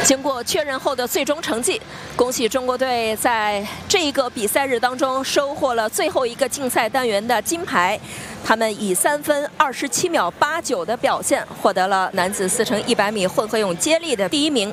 经过确认后的最终成绩，恭喜中国队在这一个比赛日当中收获了最后一个竞赛单元的金牌。他们以3分27秒89的表现，获得了男子4×100米混合泳接力的第1名。